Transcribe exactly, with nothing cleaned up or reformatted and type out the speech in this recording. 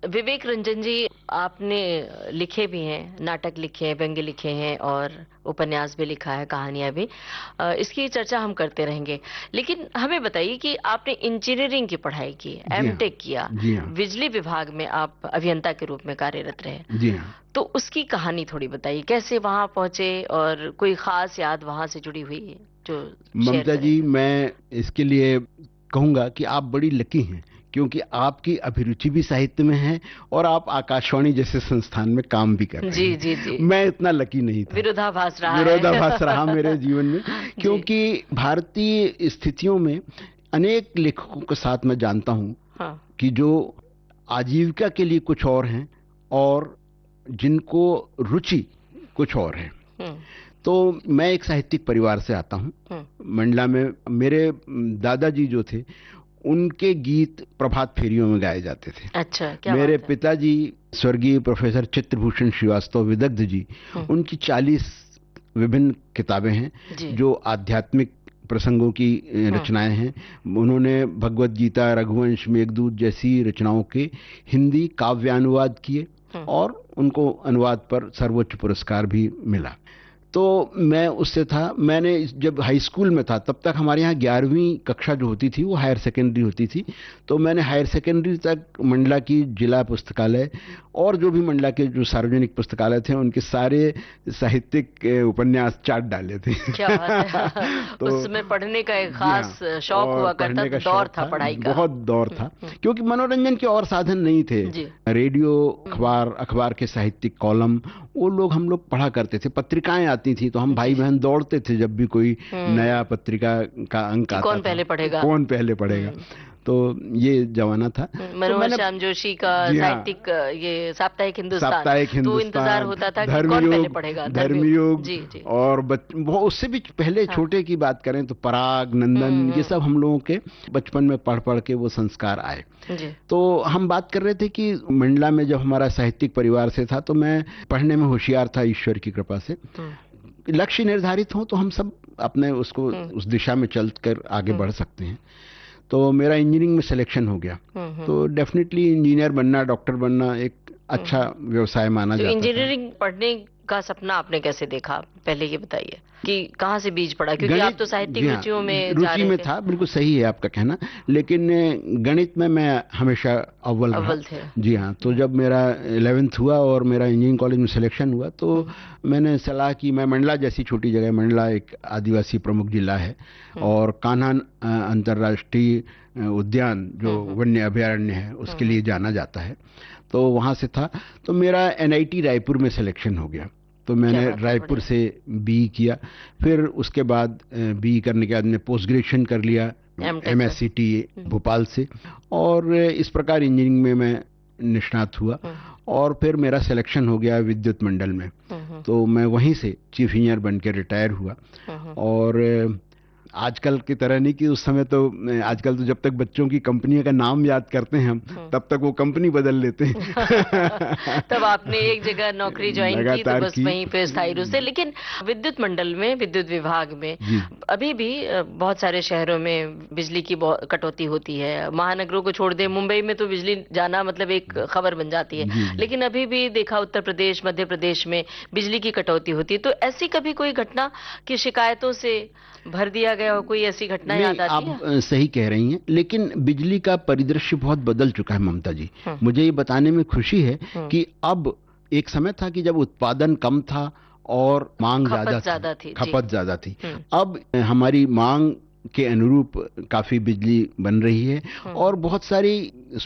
विवेक रंजन जी, आपने लिखे भी हैं, नाटक लिखे हैं, व्यंग्य लिखे हैं और उपन्यास भी लिखा है, कहानियां भी। अ, इसकी चर्चा हम करते रहेंगे। लेकिन हमें बताइए कि आपने इंजीनियरिंग की पढ़ाई की, जी हाँ। एमटेक किया, जी हाँ। बिजली विभाग में आप अभियंता के रूप में कार्यरत रहे। जी हाँ। तो उसकी कहानी थोड़ी बताइए, कैसे वहां पहुंचे और कोई खास याद वहां से जुड़ी हुई है जो शेयर ममता करें? जी, मैं इसके लिए कहूँगा कि आप बड़ी लकी हैं, क्योंकि आपकी अभिरुचि भी साहित्य में है और आप आकाशवाणी जैसे संस्थान में काम भी कर रही जी जी हैं। जी। मैं इतना लकी नहीं था। विरोधाभास रहा है। विरोधाभास रहा मेरे जीवन में, जी। क्योंकि भारतीय स्थितियों में अनेक लेखकों के साथ मैं जानता हूँ हाँ। कि जो आजीविका के लिए कुछ और हैं और जिनको रुचि कुछ और है। हम्म। तो मैं एक साहित्यिक परिवार से आता हूँ। हम्म। मंडला में मेरे दादाजी जो थे, उनके गीत प्रभात फेरियों में गाए जाते थे। अच्छा, क्या मेरे बात है। पिताजी स्वर्गीय प्रोफेसर चित्रभूषण श्रीवास्तव विदग्ध जी, हम्म। उनकी चालीस विभिन्न किताबें हैं जी। जो आध्यात्मिक प्रसंगों की अ, हम्म। रचनाएं हैं। उन्होंने भगवत गीता, रघुवंश, मेघदूत जैसी रचनाओं के हिंदी काव्यानुवाद किए हम्म। और उनको अनुवाद पर सर्वोच्च पुरस्कार भी मिला। तो मैं उससे था। मैंने इस- जब हाई स्कूल में था तब तक हमारे यहाँ ग्यारहवीं कक्षा जो होती थी वो हायर सेकेंडरी होती थी। तो मैंने हायर सेकेंडरी तक मंडला की जिला पुस्तकालय और जो भी मंडला के जो सार्वजनिक पुस्तकालय थे उनके सारे साहित्यिक अ, उपन्यास चाट डाले थे। क्या बात है। तो उसमें पढ़ने का एक जी हाँ, खास शौक और हुआ करता, पढ़ने का दौर शौक था था, पढ़ाई का। बहुत दौर हम्म। था, हम्म। क्योंकि मनोरंजन के और साधन नहीं थे। जी। रेडियो, हम्म। अखबार, अखबार के साहित्यिक कॉलम, वो लोग हम लोग पढ़ा करते थे। पत्रिकाएं आती थी तो हम जी भाई जी। बहन दौड़ते थे जब भी कोई नया हम्म। पत्रिका का अंक कि आता कौन था, पहले पढ़ेगा। कौन पहले पढ़ेगा। हम्म। तो ये जमाना था। हम्म, तो मनोहर मैंने, श्याम जोशी का जी हाँ, साहित्यिक अ, ये साप्ताहिक हिंदुस्तान। साप्ताहिक तो इंतजार हिंदुस्तान, होता था कि कौन पहले धर्मयुग, पढ़ेगा, धर्मयुग। धर्मयुग जी जी। और बच, वो उससे भी पहले हाँ। छोटे की बात करें तो पराग, नंदन, हम्म। ये हम्म। सब हम लोगों के बचपन में पढ़ पढ़ के वो संस्कार आए। जी। तो हम बात कर रहे थे कि मंडला में जब हमारा साहित्यिक परिवार से था तो मैं पढ़ने में होशियार था ईश्वर की कृपा से। हम्म। लक्ष्य निर्धारित हो तो हम सब अपने उसको हम्म। उस दिशा में चलकर आगे हम्म। बढ़ सकते हैं। तो मेरा इंजीनियरिंग में सिलेक्शन हो गया। हम्म। हम्म। तो डेफिनेटली इंजीनियर बनना, डॉक्टर बनना एक अच्छा हम्म। व्यवसाय माना तो जाता था। इंजीनियरिंग पढ़ने का सपना आपने कैसे देखा, पहले ये बताइए कि कहाँ से बीज पड़ा, क्योंकि आप गणित, तो जी साहित्यिक हाँ, रुचियों में जा रुचि रहे में थे। था, बिल्कुल सही है आपका कहना। लेकिन गणित में मैं हमेशा अव्वल रहा। अव्वल थे। जी हम्म। हाँ, तो जब मेरा इलेवेंथ हुआ और मेरा इंजीनियरिंग कॉलेज में सिलेक्शन हुआ तो हम्म। मैंने सलाह की। मैं मंडला जैसी छोटी जगह, मंडला एक आदिवासी प्रमुख जिला है हम्म। और कान्हा अ, अंतर्राष्ट्रीय अ, उद्यान जो हम्म। वन्य अभयारण्य है उसके हम्म। लिए जाना जाता है। तो वहाँ से था। तो मेरा एन आई टी रायपुर में सिलेक्शन हो गया। तो क्या मैंने बात है, रायपुर बढ़िया। से बी किया। फिर उसके बाद बी करने के बाद मैंने पोस्ट ग्रेजुएशन कर लिया एमटेक एम में। एस सी टी हम्म। भोपाल से। और इस प्रकार इंजीनियरिंग में मैं निष्णात हुआ हम्म। और फिर मेरा सिलेक्शन हो गया विद्युत मंडल में। हम्म। तो मैं वहीं से चीफ इंजीनियर बन के रिटायर हुआ। हम्म। और आजकल की तरह नहीं कि उस समय तो, आजकल तो जब तक बच्चों की कंपनियों का नाम याद करते हैं हम हम्म। तब तक वो कंपनी बदल लेते हैं। तब आपने एक जगह नौकरी ज्वाइन की तो लगातार बस की। वहीं पे स्थायी रूप से। लेकिन विद्युत मंडल में, विद्युत विभाग में जी अभी भी अ, बहुत सारे शहरों में बिजली की बहुत कटौती होती है। महानगरों को छोड़ दे, मुंबई में तो बिजली जाना मतलब एक खबर बन जाती है। जी जी। लेकिन अभी भी देखा उत्तर प्रदेश, मध्य प्रदेश में बिजली की कटौती होती है। तो ऐसी कभी कोई घटना की शिकायतों से भर दिया गया हो, कोई ऐसी घटना नहीं, याद आती आप है? अ, सही कह रही हैं, लेकिन बिजली का परिदृश्य बहुत बदल चुका है ममता जी। हम्म। मुझे ये बताने में खुशी है हम्म। कि अब, एक समय था कि जब उत्पादन कम था और मांग ज्यादा खपत थी, ज्यादा थी जी। खपत ज्यादा थी। हम्म। अब अ, हमारी मांग के अनुरूप काफी बिजली बन रही है हम्म। और बहुत सारी